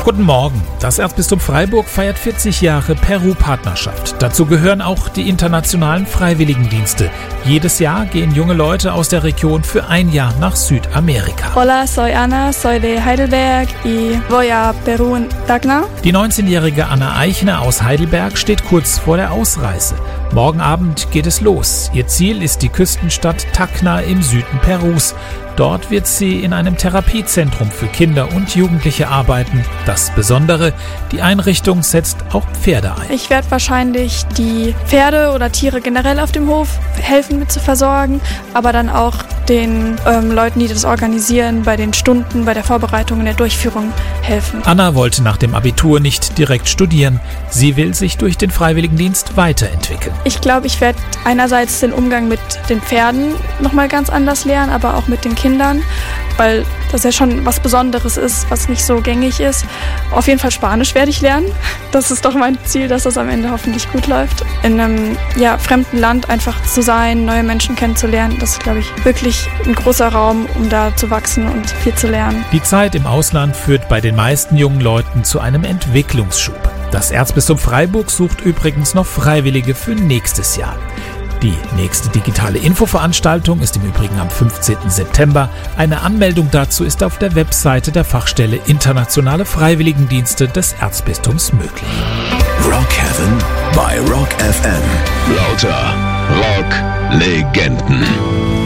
Guten Morgen. Das Erzbistum Freiburg feiert 40 Jahre Peru-Partnerschaft. Dazu gehören auch die internationalen Freiwilligendienste. Jedes Jahr gehen junge Leute aus der Region für ein Jahr nach Südamerika. Hola, soy Ana, soy de Heidelberg y voy a Perú en Tacna. Die 19-jährige Anna Eichner aus Heidelberg steht kurz vor der Ausreise. Morgen Abend geht es los. Ihr Ziel ist die Küstenstadt Tacna im Süden Perus. Dort wird sie in einem Therapiezentrum für Kinder und Jugendliche arbeiten. Das Besondere, die Einrichtung setzt auch Pferde ein. Ich werde wahrscheinlich die Pferde oder Tiere generell auf dem Hof helfen mit zu versorgen, aber dann auch den Leuten, die das organisieren, bei den Stunden, bei der Vorbereitung und der Durchführung helfen. Anna wollte nach dem Abitur nicht direkt studieren. Sie will sich durch den Freiwilligendienst weiterentwickeln. Ich glaube, ich werde einerseits den Umgang mit den Pferden nochmal ganz anders lernen, aber auch mit den Kindern, weil das ja schon was Besonderes ist, was nicht so gängig ist. Auf jeden Fall Spanisch werde ich lernen. Das ist doch mein Ziel, dass das am Ende hoffentlich gut läuft. In einem fremden Land einfach zu sein, neue Menschen kennenzulernen, das ist, glaube ich, wirklich ein großer Raum, um da zu wachsen und viel zu lernen. Die Zeit im Ausland führt bei den meisten jungen Leuten zu einem Entwicklungsschub. Das Erzbistum Freiburg sucht übrigens noch Freiwillige für nächstes Jahr. Die nächste digitale Infoveranstaltung ist im Übrigen am 15. September. Eine Anmeldung dazu ist auf der Webseite der Fachstelle Internationale Freiwilligendienste des Erzbistums möglich. Rock Heaven bei Rock FM. Lauter Rock-Legenden.